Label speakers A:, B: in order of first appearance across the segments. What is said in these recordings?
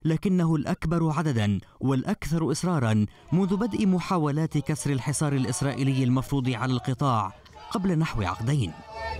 A: لكنه الأكبر عددا والأكثر إصرارا منذ بدء محاولات كسر الحصار الإسرائيلي المفروض على القطاع قبل نحو عقدين.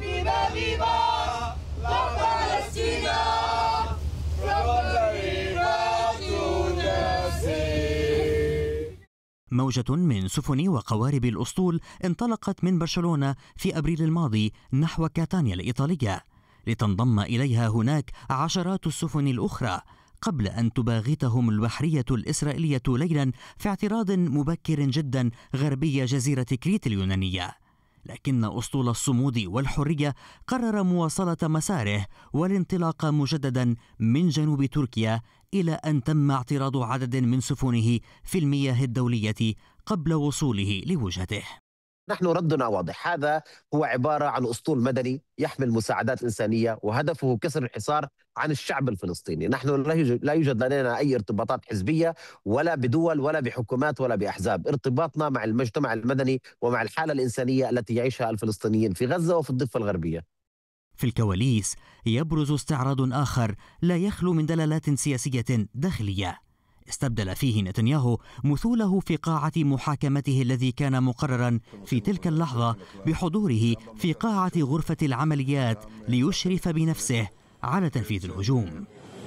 A: موجة من سفن وقوارب الأسطول انطلقت من برشلونة في أبريل الماضي نحو كاتانيا الإيطالية، لتنضم إليها هناك عشرات السفن الأخرى قبل أن تباغتهم البحرية الإسرائيلية ليلا في اعتراض مبكر جدا غربي جزيرة كريت اليونانية. لكن أسطول الصمود والحرية قرر مواصلة مساره والانطلاق مجددا من جنوب تركيا إلى أن تم اعتراض عدد من سفنه في المياه الدولية قبل وصوله لوجهته.
B: نحن ردنا واضح، هذا هو عبارة عن أسطول مدني يحمل مساعدات إنسانية وهدفه كسر الحصار عن الشعب الفلسطيني. نحن لا يوجد لدينا أي ارتباطات حزبية ولا بدول ولا بحكومات ولا بأحزاب. ارتباطنا مع المجتمع المدني ومع الحالة الإنسانية التي يعيشها الفلسطينيين في غزة وفي الضفة الغربية.
A: في الكواليس يبرز استعراض آخر لا يخلو من دلالات سياسية داخلية، استبدل فيه نتنياهو مثوله في قاعة محاكمته الذي كان مقررا في تلك اللحظة بحضوره في قاعة غرفة العمليات ليشرف بنفسه على تنفيذ الهجوم.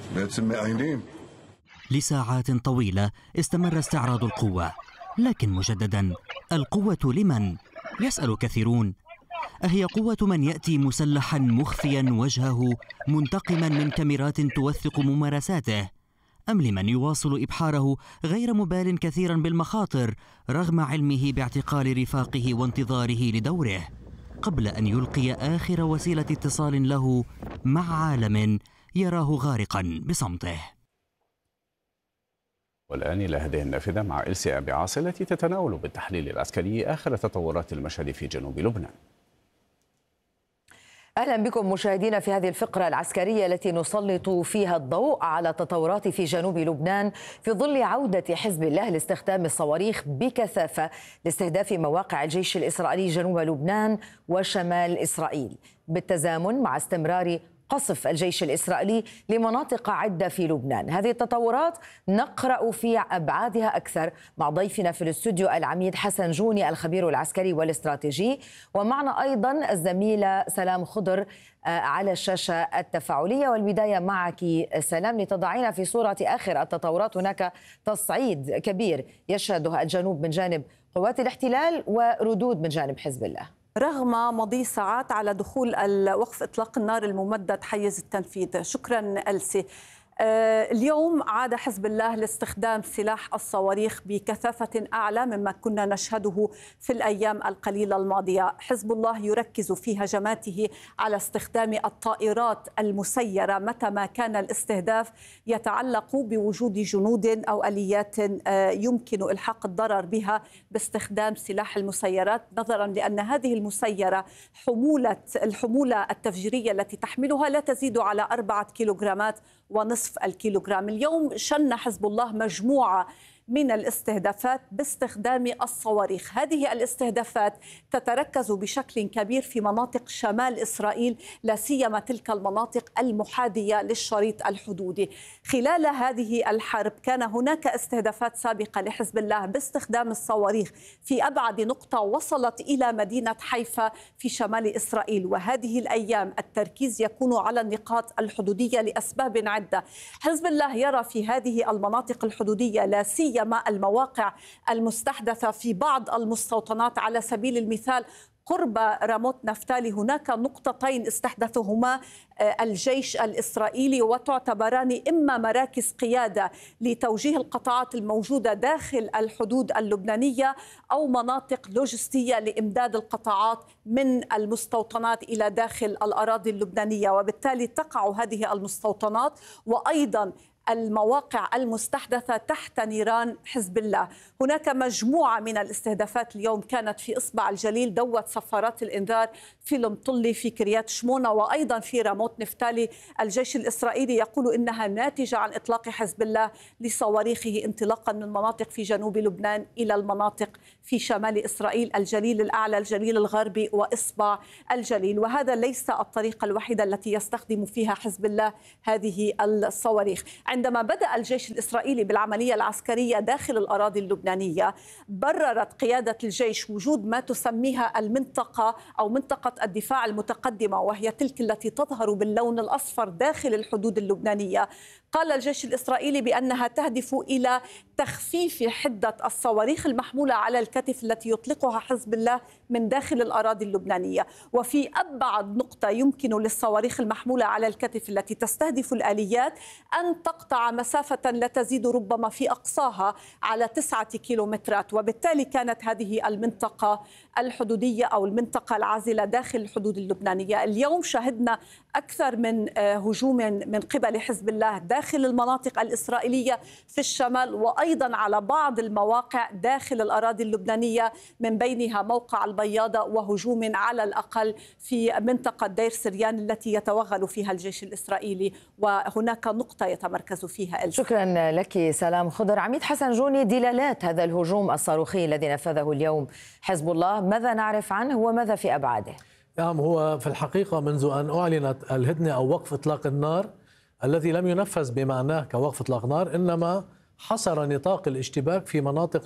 A: لساعات طويلة استمر استعراض القوة، لكن مجددا القوة لمن؟ يسأل كثيرون. أهي قوة من يأتي مسلحا مخفيا وجهه منتقما من كاميرات توثق ممارساته، أم لمن يواصل إبحاره غير مبال كثيرا بالمخاطر رغم علمه باعتقال رفاقه وانتظاره لدوره قبل أن يلقي آخر وسيلة اتصال له مع عالم يراه غارقا بصمته؟
C: والآن إلى هذه النافذة مع إلسي أبي عاصي التي تتناول بالتحليل العسكري آخر تطورات المشهد في جنوب لبنان.
D: أهلا بكم مشاهدينا في هذه الفقرة العسكرية التي نسلط فيها الضوء على التطورات في جنوب لبنان في ظل عودة حزب الله لاستخدام الصواريخ بكثافة لاستهداف مواقع الجيش الإسرائيلي جنوب لبنان وشمال إسرائيل، بالتزامن مع استمرار قصف الجيش الإسرائيلي لمناطق عدة في لبنان. هذه التطورات نقرأ في أبعادها أكثر مع ضيفنا في الاستوديو العميد حسن جوني الخبير العسكري والاستراتيجي، ومعنا أيضا الزميلة سلام خضر على الشاشة التفاعلية. والبداية معك سلام لتضعينا في صورة آخر التطورات. هناك تصعيد كبير يشهده الجنوب من جانب قوات الاحتلال وردود من جانب حزب الله
E: رغم مضي ساعات على دخول وقف إطلاق النار الممدد حيز التنفيذ. شكرا ألسي. اليوم عاد حزب الله لاستخدام سلاح الصواريخ بكثافة أعلى مما كنا نشهده في الأيام القليلة الماضية. حزب الله يركز في هجماته على استخدام الطائرات المسيرة متى ما كان الاستهداف يتعلق بوجود جنود أو آليات يمكن إلحاق الضرر بها باستخدام سلاح المسيرات، نظرا لأن هذه المسيرة الحمولة التفجيرية التي تحملها لا تزيد على 4 كيلوغرامات ونصف الكيلوغرام. اليوم شن حزب الله مجموعة من الاستهدافات باستخدام الصواريخ. هذه الاستهدافات تتركز بشكل كبير في مناطق شمال إسرائيل، لا سيما تلك المناطق المحاذية للشريط الحدودي. خلال هذه الحرب كان هناك استهدافات سابقة لحزب الله باستخدام الصواريخ في أبعد نقطة وصلت إلى مدينة حيفا في شمال إسرائيل، وهذه الأيام التركيز يكون على النقاط الحدودية لأسباب عدة. حزب الله يرى في هذه المناطق الحدودية لا سيما المواقع المستحدثة في بعض المستوطنات، على سبيل المثال قرب راموت نفتالي هناك نقطتين استحدثهما الجيش الإسرائيلي وتعتبران إما مراكز قيادة لتوجيه القطاعات الموجودة داخل الحدود اللبنانية أو مناطق لوجستية لإمداد القطاعات من المستوطنات إلى داخل الأراضي اللبنانية، وبالتالي تقع هذه المستوطنات وأيضا المواقع المستحدثة تحت نيران حزب الله. هناك مجموعة من الاستهدافات اليوم كانت في إصبع الجليل، دوت صفارات الإنذار في المطلي، في كريات شمونة، وأيضا في راموت نفتالي. الجيش الإسرائيلي يقول إنها ناتجة عن إطلاق حزب الله لصواريخه انطلاقا من مناطق في جنوب لبنان إلى المناطق في شمال إسرائيل، الجليل الأعلى، الجليل الغربي، وإصبع الجليل. وهذا ليس الطريقة الوحيدة التي يستخدم فيها حزب الله هذه الصواريخ. عندما بدأ الجيش الإسرائيلي بالعملية العسكرية داخل الأراضي اللبنانية، بررت قيادة الجيش وجود ما تسميها المنطقة أو منطقة الدفاع المتقدمة، وهي تلك التي تظهر باللون الأصفر داخل الحدود اللبنانية. قال الجيش الإسرائيلي بأنها تهدف إلى تخفيف حدة الصواريخ المحمولة على الكتف التي يطلقها حزب الله من داخل الأراضي اللبنانية. وفي أبعد نقطة يمكن للصواريخ المحمولة على الكتف التي تستهدف الآليات أن تقطع مسافة لا تزيد ربما في أقصاها على 9 كيلومترات، وبالتالي كانت هذه المنطقة الحدودية أو المنطقة العازلة داخل الحدود اللبنانية. اليوم شهدنا أكثر من هجوم من قبل حزب الله داخل المناطق الإسرائيلية في الشمال، وأيضا على بعض المواقع داخل الأراضي اللبنانية، من بينها موقع البياضة، وهجوم على الأقل في منطقة دير سريان التي يتوغل فيها الجيش الإسرائيلي، وهناك نقطة يتمركز فيها.
D: شكرا لك سلام خضر. عميد حسن جوني، دلالات هذا الهجوم الصاروخي الذي نفذه اليوم حزب الله ماذا نعرف عنه وماذا في أبعاده؟
F: نعم، هو في الحقيقة منذ أن أعلنت الهدنة أو وقف إطلاق النار الذي لم ينفذ بمعناه كوقف إطلاق نار، إنما حصر نطاق الاشتباك في مناطق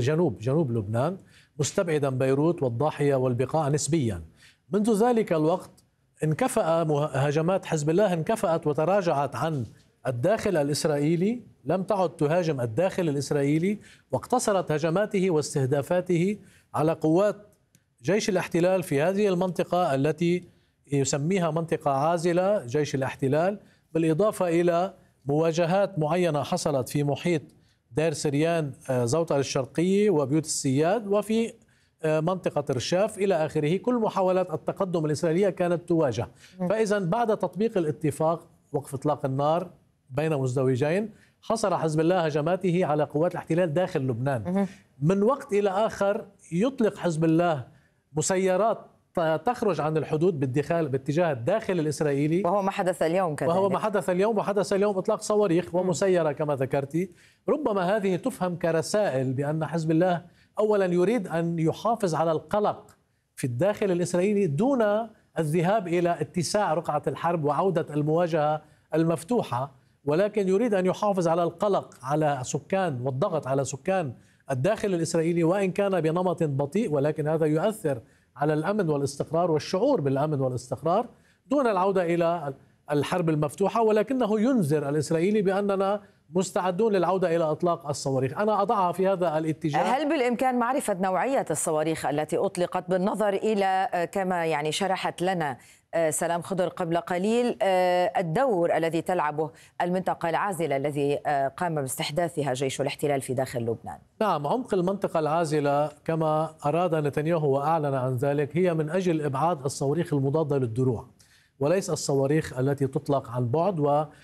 F: جنوب لبنان، مستبعدا بيروت والضاحية والبقاع نسبيا. منذ ذلك الوقت انكفأ هجمات حزب الله، انكفأت وتراجعت عن الداخل الإسرائيلي، لم تعد تهاجم الداخل الإسرائيلي، واقتصرت هجماته واستهدافاته على قوات جيش الاحتلال في هذه المنطقة التي يسميها منطقة عازلة جيش الاحتلال، بالإضافة إلى مواجهات معينة حصلت في محيط دير سريان، زوطة الشرقية وبيوت السياد، وفي منطقة رشاف إلى آخره. كل محاولات التقدم الإسرائيلية كانت تواجه. فإذا بعد تطبيق الاتفاق وقف إطلاق النار بين مزدوجين، حصر حزب الله هجماته على قوات الاحتلال داخل لبنان. من وقت إلى آخر يطلق حزب الله مسيرات تخرج عن الحدود باتجاه الداخل الإسرائيلي،
D: وهو ما حدث اليوم كذلك.
F: وهو ما حدث اليوم، وحدث اليوم إطلاق صواريخ ومسيرة كما ذكرتي. ربما هذه تفهم كرسائل بأن حزب الله أولا يريد أن يحافظ على القلق في الداخل الإسرائيلي دون الذهاب إلى اتساع رقعة الحرب وعودة المواجهة المفتوحة، ولكن يريد أن يحافظ على القلق على سكان والضغط على سكان الداخل الإسرائيلي، وإن كان بنمط بطيء، ولكن هذا يؤثر على الأمن والاستقرار والشعور بالأمن والاستقرار دون العودة إلى الحرب المفتوحة. ولكنه ينذر الإسرائيلي بأننا مستعدون للعودة إلى إطلاق الصواريخ. أنا أضعها في هذا الاتجاه.
D: هل بالإمكان معرفة نوعية الصواريخ التي أطلقت بالنظر إلى كما يعني شرحت لنا سلام خضر قبل قليل الدور الذي تلعبه المنطقة العازلة الذي قام باستحداثها جيش الاحتلال في داخل لبنان؟
F: نعم، عمق المنطقة العازلة كما أراد نتنياهو وأعلن عن ذلك هي من أجل إبعاد الصواريخ المضادة للدروع وليس الصواريخ التي تطلق عن بعد.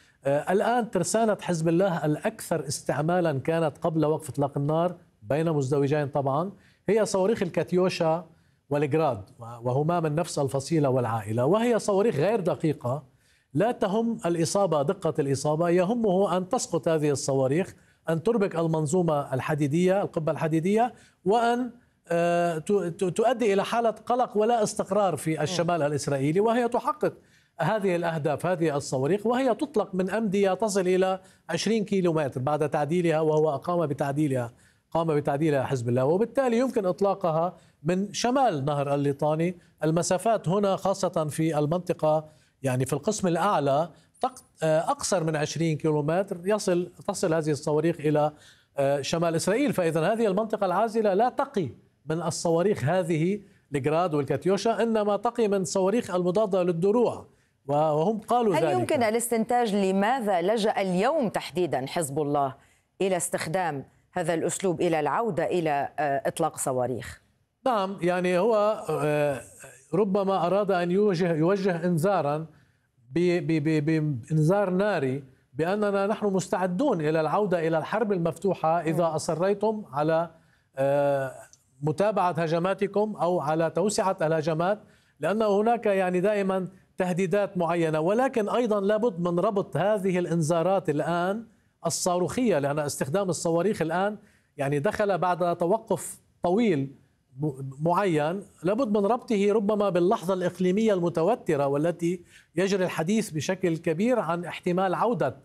F: والآن ترسانة حزب الله الأكثر استعمالا كانت قبل وقف إطلاق النار بين مزدوجين طبعا هي صواريخ الكاتيوشا والجراد، وهما من نفس الفصيلة والعائلة، وهي صواريخ غير دقيقة لا تهم الإصابة دقة الإصابة، يهمه أن تسقط هذه الصواريخ، أن تربك المنظومة الحديدية القبة الحديدية، وأن تؤدي إلى حالة قلق ولا استقرار في الشمال الإسرائيلي، وهي تحقق هذه الأهداف. هذه الصواريخ وهي تطلق من أمدية تصل إلى 20 كيلومتر بعد تعديلها، وهو قام بتعديلها حزب الله، وبالتالي يمكن إطلاقها من شمال نهر الليطاني. المسافات هنا خاصة في المنطقة يعني في القسم الأعلى أقصر من 20 كيلومتر تصل هذه الصواريخ إلى شمال إسرائيل. فإذا هذه المنطقة العازلة لا تقي من الصواريخ هذه الجراد والكاتيوشا، إنما تقي من صواريخ المضادة للدروع، وهم قالوا ذلك.
D: هل يمكن الاستنتاج لماذا لجأ اليوم تحديدا حزب الله إلى استخدام هذا الأسلوب إلى العودة إلى إطلاق صواريخ؟
F: نعم، يعني هو ربما أراد أن يوجه إنذارا بإنذار ناري بأننا نحن مستعدون إلى العودة إلى الحرب المفتوحة إذا أصريتم على متابعة هجماتكم أو على توسعة الهجمات، لأن هناك يعني دائما تهديدات معينة، ولكن أيضا لابد من ربط هذه الإنذارات الآن الصاروخية، لأن استخدام الصواريخ الآن يعني دخل بعد توقف طويل معين، لابد من ربطه ربما باللحظة الإقليمية المتوترة والتي يجري الحديث بشكل كبير عن احتمال عودة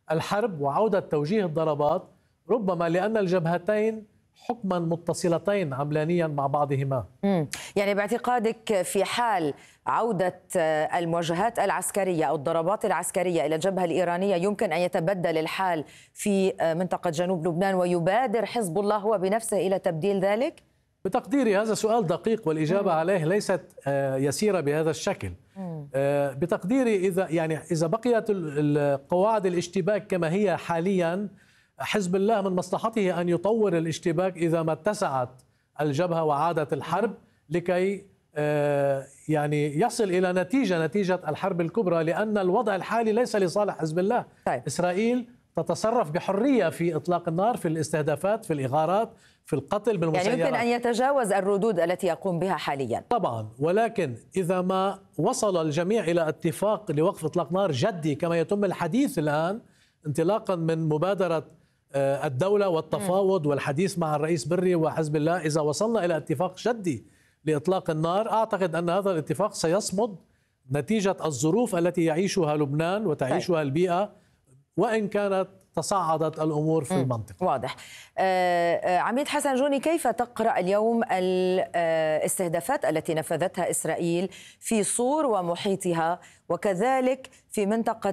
F: الحرب وعودة توجيه الضربات، ربما لأن الجبهتين حكما متصلتين عملانيا مع بعضهما.
D: يعني باعتقادك في حال عودة المواجهات العسكرية أو الضربات العسكرية إلى الجبهة الإيرانية يمكن أن يتبدل الحال في منطقة جنوب لبنان ويبادر حزب الله هو بنفسه إلى تبديل ذلك؟
F: بتقديري هذا سؤال دقيق والإجابة عليه ليست يسيرة بهذا الشكل. بتقديري إذا بقيت قواعد الاشتباك كما هي حاليا، حزب الله من مصلحته أن يطور الاشتباك إذا ما اتسعت الجبهة وعادت الحرب لكي يعني يصل إلى نتيجة الحرب الكبرى، لأن الوضع الحالي ليس لصالح حزب الله.
D: طيب.
F: إسرائيل تتصرف بحرية في إطلاق النار، في الاستهدافات، في الإغارات، في القتل بالمسيرات.
D: يعني يمكن أن يتجاوز الردود التي يقوم بها حاليا
F: طبعا، ولكن إذا ما وصل الجميع إلى اتفاق لوقف إطلاق نار جدي كما يتم الحديث الآن، انطلاقا من مبادرة الدولة والتفاوض والحديث مع الرئيس بري وحزب الله، إذا وصلنا إلى اتفاق جدي لإطلاق النار أعتقد أن هذا الاتفاق سيصمد نتيجة الظروف التي يعيشها لبنان وتعيشها البيئة، وإن كانت تصاعدت الأمور في المنطقة.
D: واضح. عميد حسن جوني، كيف تقرأ اليوم الاستهدافات التي نفذتها إسرائيل في صور ومحيطها وكذلك في منطقة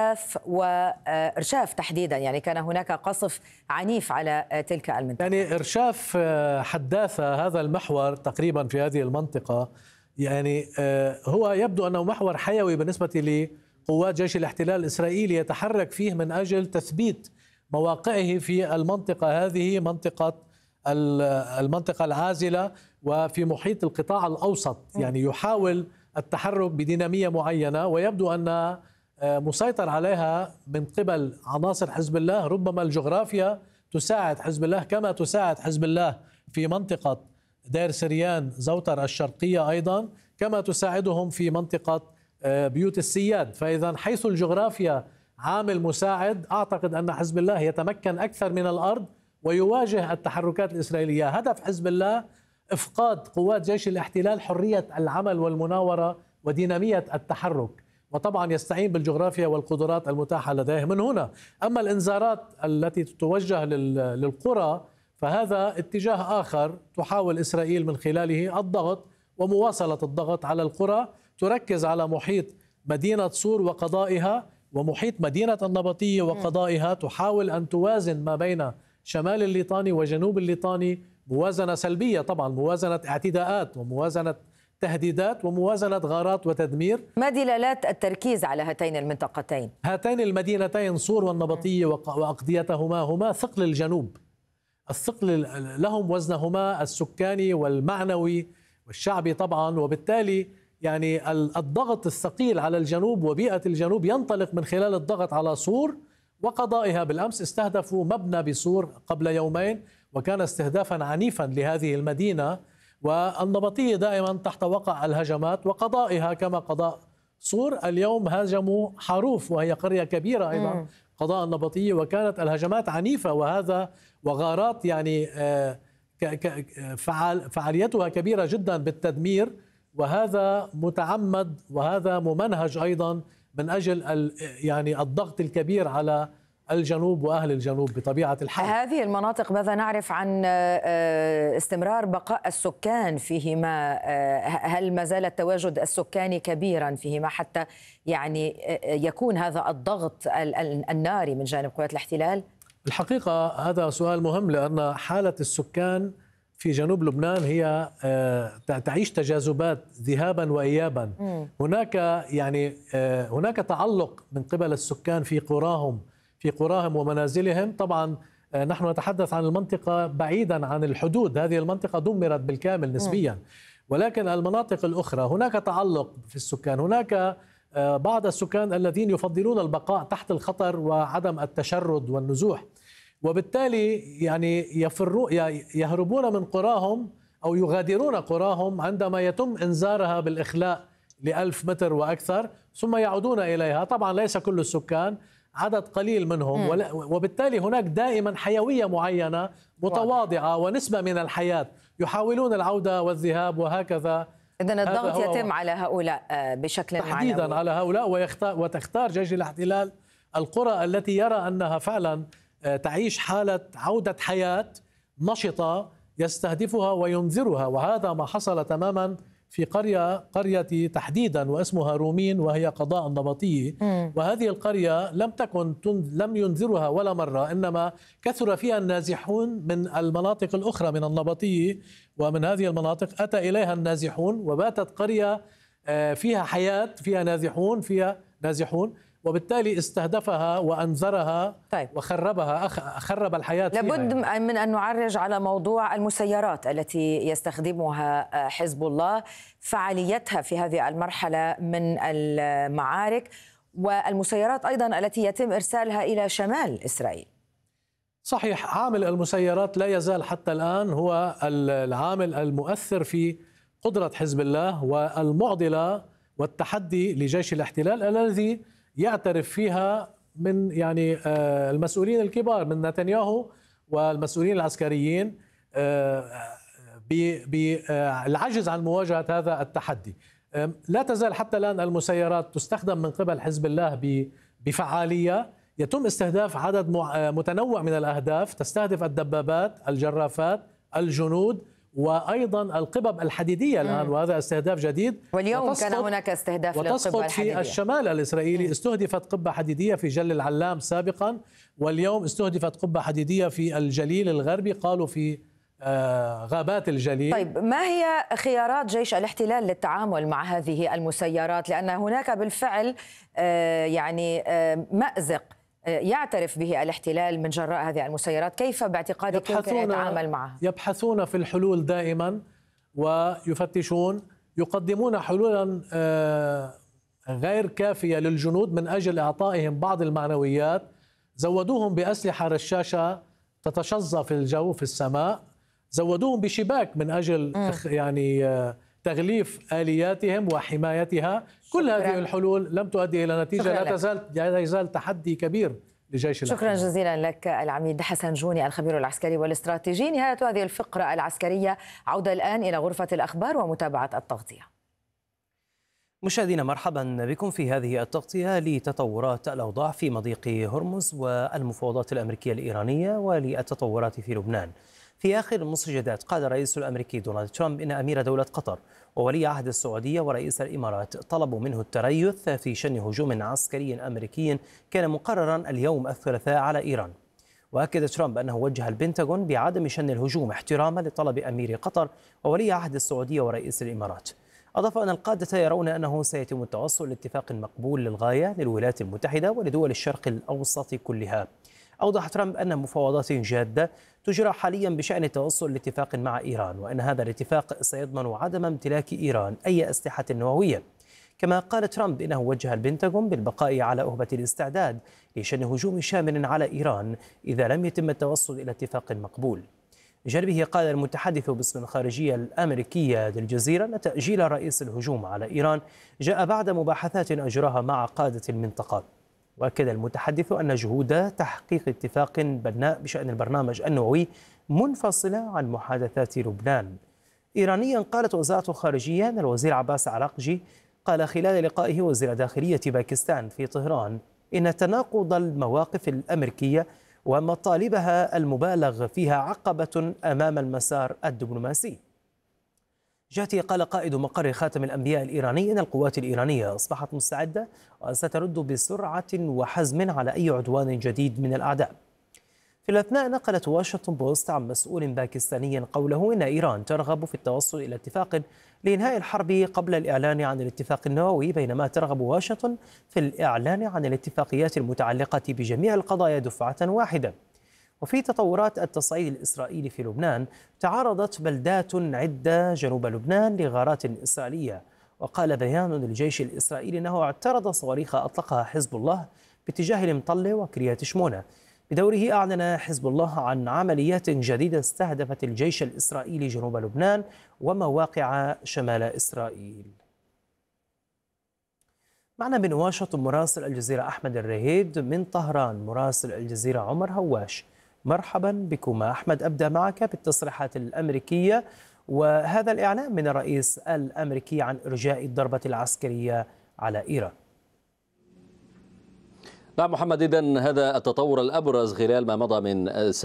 D: إرشاف تحديدا؟ يعني كان هناك قصف عنيف على تلك المنطقة.
F: يعني إرشاف حداثة هذا المحور تقريبا في هذه المنطقة، يعني هو يبدو أنه محور حيوي بالنسبة لي قوات جيش الاحتلال الإسرائيلي يتحرك فيه من أجل تثبيت مواقعه في المنطقة هذه، المنطقة العازلة وفي محيط القطاع الأوسط. يعني يحاول التحرك بدينامية معينة، ويبدو أن مسيطر عليها من قبل عناصر حزب الله. ربما الجغرافيا تساعد حزب الله كما تساعد حزب الله في منطقة دير سريان زوتر الشرقية، أيضا كما تساعدهم في منطقة بيوت السياد. فإذا حيث الجغرافيا عامل مساعد، أعتقد أن حزب الله يتمكن أكثر من الأرض ويواجه التحركات الإسرائيلية. هدف حزب الله إفقاد قوات جيش الاحتلال حرية العمل والمناورة ودينامية التحرك، وطبعا يستعين بالجغرافيا والقدرات المتاحة لديه من هنا. أما الإنذارات التي تتوجه للقرى فهذا اتجاه آخر تحاول إسرائيل من خلاله الضغط ومواصلة الضغط على القرى، تركز على محيط مدينة صور وقضائها ومحيط مدينة النبطية وقضائها، تحاول أن توازن ما بين شمال الليطاني وجنوب الليطاني موازنة سلبية، طبعا موازنة اعتداءات وموازنة تهديدات وموازنة غارات وتدمير.
D: ما دلالات التركيز على هاتين المنطقتين؟
F: هاتين المدينتين صور والنبطية وأقضيتهما هما ثقل الجنوب، الثقل لهم وزنهما السكاني والمعنوي والشعبي طبعا، وبالتالي يعني الضغط الثقيل على الجنوب وبيئة الجنوب ينطلق من خلال الضغط على صور وقضائها. بالأمس استهدفوا مبنى بصور قبل يومين وكان استهدافا عنيفا لهذه المدينة، والنبطية دائما تحت وقع الهجمات وقضائها كما قضاء صور. اليوم هاجموا حروف وهي قرية كبيرة أيضا قضاء النبطية، وكانت الهجمات عنيفة وهذا وغارات يعني فعاليتها كبيرة جدا بالتدمير، وهذا متعمد وهذا ممنهج أيضا من أجل يعني الضغط الكبير على الجنوب وأهل الجنوب بطبيعة الحال.
D: هذه المناطق ماذا نعرف عن استمرار بقاء السكان فيهما؟ هل ما زال التواجد السكاني كبيرا فيهما حتى يعني يكون هذا الضغط الناري من جانب قوات الاحتلال؟
F: الحقيقة هذا سؤال مهم، لأن حالة السكان في جنوب لبنان هي تعيش تجاذبات ذهابا وإيابا. هناك تعلق من قبل السكان في قراهم ومنازلهم. طبعا نحن نتحدث عن المنطقة بعيدا عن الحدود، هذه المنطقة دمرت بالكامل نسبيا، ولكن المناطق الأخرى هناك تعلق في السكان. هناك بعض السكان الذين يفضلون البقاء تحت الخطر وعدم التشرد والنزوح، وبالتالي يعني يهربون من قراهم أو يغادرون قراهم عندما يتم إنذارها بالإخلاء ل1000 متر وأكثر، ثم يعودون إليها. طبعا ليس كل السكان، عدد قليل منهم، وبالتالي هناك دائما حيوية معينة متواضعة ونسبة من الحياة، يحاولون العودة والذهاب وهكذا.
D: إذن الضغط يتم على هؤلاء بشكل
F: تحديدا على هؤلاء، وتختار جيش الاحتلال القرى التي يرى أنها فعلا تعيش حالة عودة حياة نشطة يستهدفها وينذرها، وهذا ما حصل تماما في قرية تحديدا واسمها رومين، وهي قضاء النبطية. وهذه القرية لم ينذرها ولا مرة، إنما كثر فيها النازحون من المناطق الأخرى من النبطية، ومن هذه المناطق أتى إليها النازحون، وباتت قرية فيها حياة، فيها نازحون، وبالتالي استهدفها وأنذرها. طيب. وخربها، خرب الحياة.
D: لابد من أن نعرج على موضوع المسيرات التي يستخدمها حزب الله، فعاليتها في هذه المرحلة من المعارك، والمسيرات أيضا التي يتم إرسالها إلى شمال إسرائيل.
F: صحيح، عامل المسيرات لا يزال حتى الآن هو العامل المؤثر في قدرة حزب الله والمعضلة والتحدي لجيش الاحتلال الذي يعترف فيها من المسؤولين الكبار من نتنياهو والمسؤولين العسكريين بالعجز عن مواجهة هذا التحدي. لا تزال حتى الآن المسيرات تستخدم من قبل حزب الله بفعالية. يتم استهداف عدد متنوع من الأهداف، تستهدف الدبابات، الجرافات، الجنود، وأيضا القبب الحديدية الآن، وهذا استهداف جديد.
D: واليوم كان هناك استهداف للقبة الحديدية.
F: في الشمال الإسرائيلي استهدفت قبة حديدية في جل العلام سابقا، واليوم استهدفت قبة حديدية في الجليل الغربي، قالوا في غابات الجليل.
D: طيب، ما هي خيارات جيش الاحتلال للتعامل مع هذه المسيرات؟ لأن هناك بالفعل مأزق يعترف به الاحتلال من جراء هذه المسيرات. كيف باعتقادك يمكن أن يتعامل معها؟
F: يبحثون في الحلول دائما ويفتشون، يقدمون حلولا غير كافية للجنود من أجل إعطائهم بعض المعنويات. زودوهم بأسلحة رشاشة تتشظى في الجو في السماء، زودوهم بشباك من أجل تغليف آلياتهم وحمايتها. كل هذه الحلول لم تؤدي إلى نتيجة. لا يزال تحدي كبير لجيش
D: شكرا
F: الاحتلال.
D: جزيلا لك العميد حسن جوني الخبير العسكري والاستراتيجي. نهاية هذه الفقرة العسكرية، عودة الآن إلى غرفة الأخبار ومتابعة التغطية.
G: مشاهدينا، مرحبا بكم في هذه التغطية لتطورات الأوضاع في مضيق هرمز والمفاوضات الأمريكية الإيرانية وللتطورات في لبنان. في آخر المستجدات قال الرئيس الأمريكي دونالد ترامب إن أمير دولة قطر وولي عهد السعودية ورئيس الإمارات طلبوا منه التريث في شن هجوم عسكري أمريكي كان مقررا اليوم الثلاثاء على إيران. وأكد ترامب أنه وجه البنتاغون بعدم شن الهجوم احتراما لطلب أمير قطر وولي عهد السعودية ورئيس الإمارات. أضاف أن القادة يرون أنه سيتم التوصل لاتفاق مقبول للغاية للولايات المتحدة ولدول الشرق الأوسط كلها. أوضح ترامب أن مفاوضات جادة تجرى حاليا بشأن التوصل لاتفاق مع إيران، وأن هذا الاتفاق سيضمن عدم امتلاك إيران أي أسلحة نووية. كما قال ترامب إنه وجه البنتاغون بالبقاء على أهبة الاستعداد لشن هجوم شامل على إيران إذا لم يتم التوصل إلى اتفاق مقبول. بجانبه قال المتحدث باسم الخارجية الأمريكية للجزيرة أن تأجيل رئيس الهجوم على إيران جاء بعد مباحثات أجراها مع قادة المنطقة. وأكد المتحدث أن جهود تحقيق اتفاق بناء بشأن البرنامج النووي منفصلة عن محادثات لبنان. إيرانيا قالت وزارة الخارجية أن الوزير عباس عراقجي قال خلال لقائه وزير داخلية باكستان في طهران إن تناقض المواقف الأمريكية ومطالبها المبالغ فيها عقبة أمام المسار الدبلوماسي. جهته قال قائد مقر خاتم الأنبياء الإيراني أن القوات الإيرانية أصبحت مستعدة وسترد بسرعة وحزم على أي عدوان جديد من الأعداء. في الأثناء نقلت واشنطن بوست عن مسؤول باكستاني قوله إن إيران ترغب في التوصل إلى اتفاق لإنهاء الحرب قبل الإعلان عن الاتفاق النووي، بينما ترغب واشنطن في الإعلان عن الاتفاقيات المتعلقة بجميع القضايا دفعة واحدة. وفي تطورات التصعيد الإسرائيلي في لبنان، تعرضت بلدات عدة جنوب لبنان لغارات إسرائيلية. وقال بيان للجيش الإسرائيلي أنه اعترض صواريخ أطلقها حزب الله باتجاه المطلة وكريات شمونة. بدوره أعلن حزب الله عن عمليات جديدة استهدفت الجيش الإسرائيلي جنوب لبنان ومواقع شمال إسرائيل. معنا من واشنطن مراسل الجزيرة أحمد الرهيد، من طهران مراسل الجزيرة عمر هواش. مرحبا بكما. أحمد، أبدأ معك بالتصريحات الأمريكية وهذا الإعلان من الرئيس الأمريكي عن إرجاء الضربة العسكرية على إيران.
H: نعم محمد، إذن هذا التطور الأبرز خلال ما مضى من